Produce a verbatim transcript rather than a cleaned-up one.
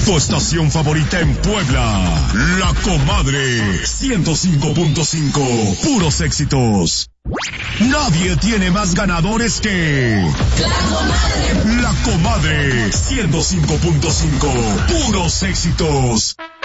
Tu estación favorita en Puebla, La Comadre, ciento cinco punto cinco, puros éxitos. Nadie tiene más ganadores que La Comadre. La Comadre, ciento cinco punto cinco, puros éxitos.